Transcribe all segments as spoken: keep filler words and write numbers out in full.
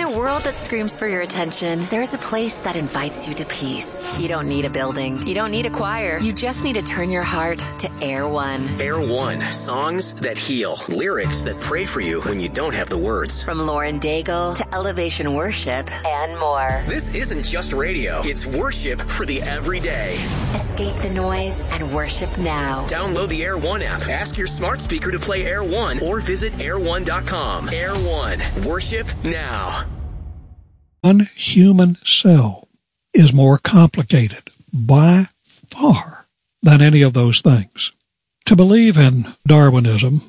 a world that screams for your attention, there's a place that invites you to peace. You don't need a building. You don't need a choir. You just need to turn your heart to Air One. Air One. Songs that heal. Lyrics that pray for you when you don't have the words. From Lauren Daigle to Elevation Worship and more. This isn't just radio. It's worship for the everyday. Escape the noise and worship now. Download the Air One app. Ask your smart speaker to play Air One or visit air one dot com. Air One. Worship now. One human cell is more complicated by far than any of those things. To believe in Darwinism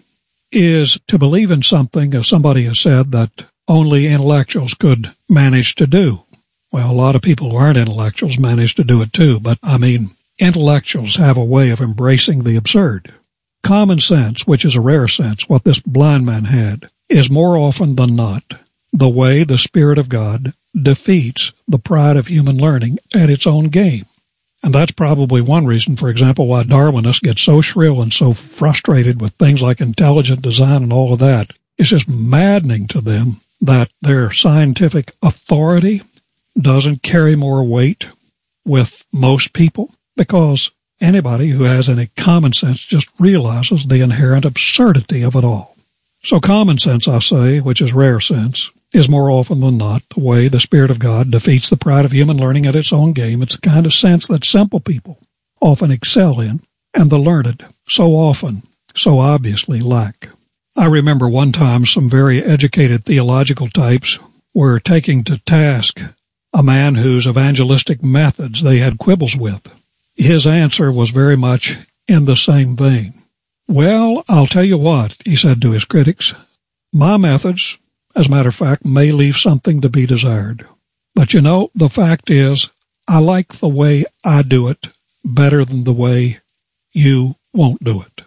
is to believe in something, as somebody has said, that only intellectuals could manage to do. Well, a lot of people who aren't intellectuals manage to do it too, but I mean, intellectuals have a way of embracing the absurd. Common sense, which is a rare sense, what this blind man had, is more often than not the way the Spirit of God defeats the pride of human learning at its own game. And that's probably one reason, for example, why Darwinists get so shrill and so frustrated with things like intelligent design and all of that. It's just maddening to them that their scientific authority doesn't carry more weight with most people, because anybody who has any common sense just realizes the inherent absurdity of it all. So common sense, I say, which is rare sense, is more often than not the way the Spirit of God defeats the pride of human learning at its own game. It's the kind of sense that simple people often excel in, and the learned so often, so obviously lack. I remember one time some very educated theological types were taking to task a man whose evangelistic methods they had quibbles with. His answer was very much in the same vein. Well, I'll tell you what, he said to his critics, my methods, as a matter of fact, may leave something to be desired. But you know, the fact is, I like the way I do it better than the way you won't do it.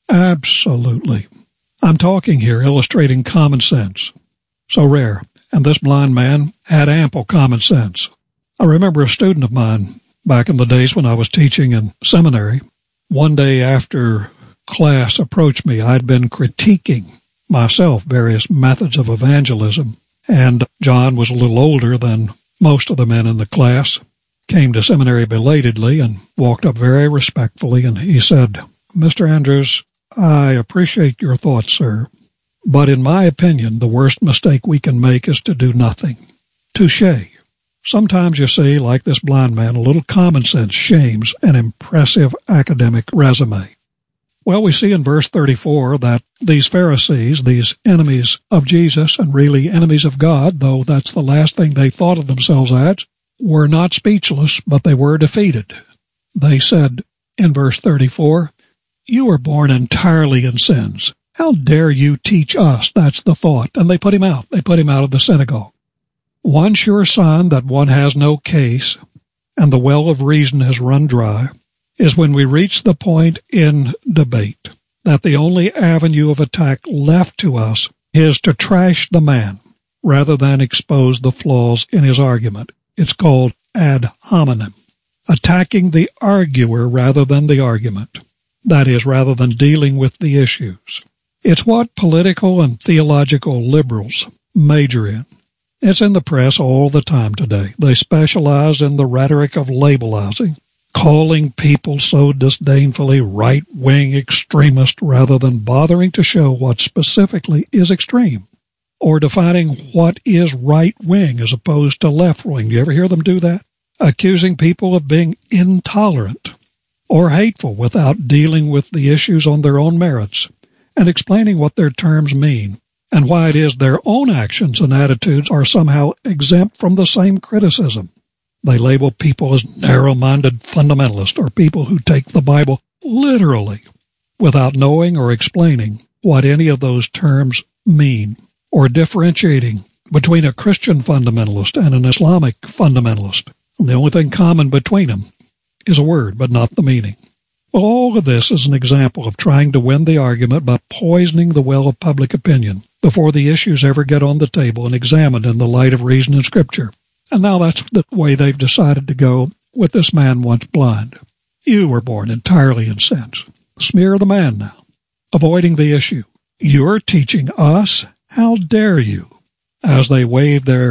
Absolutely. I'm talking here illustrating common sense. So rare. And this blind man had ample common sense. I remember a student of mine back in the days when I was teaching in seminary. One day after class approached me, I'd been critiquing myself various methods of evangelism, and John was a little older than most of the men in the class, came to seminary belatedly and walked up very respectfully, and he said, Mister Andrews, I appreciate your thoughts, sir, but in my opinion, the worst mistake we can make is to do nothing. Touché. Sometimes, you see, like this blind man, a little common sense shames an impressive academic resume. Well, we see in verse thirty-four that these Pharisees, these enemies of Jesus and really enemies of God, though that's the last thing they thought of themselves as, were not speechless, but they were defeated. They said in verse thirty-four, you were born entirely in sins. How dare you teach us? That's the thought. And they put him out. They put him out of the synagogue. One sure sign that one has no case and the well of reason has run dry is when we reach the point in debate that the only avenue of attack left to us is to trash the man rather than expose the flaws in his argument. It's called ad hominem, attacking the arguer rather than the argument. That is, rather than dealing with the issues. It's what political and theological liberals major in. It's in the press all the time today. They specialize in the rhetoric of labelizing, calling people so disdainfully right-wing extremist rather than bothering to show what specifically is extreme, or defining what is right-wing as opposed to left-wing. Do you ever hear them do that? Accusing people of being intolerant or hateful without dealing with the issues on their own merits and explaining what their terms mean and why it is their own actions and attitudes are somehow exempt from the same criticism. They label people as narrow-minded fundamentalists or people who take the Bible literally without knowing or explaining what any of those terms mean or differentiating between a Christian fundamentalist and an Islamic fundamentalist. And the only thing common between them is a word, but not the meaning. Well, all of this is an example of trying to win the argument by poisoning the well of public opinion before the issues ever get on the table and examined in the light of reason and Scripture. And now that's the way they've decided to go with this man once blind. You were born entirely in sins. Smear the man now, avoiding the issue. You're teaching us? How dare you? As they wave their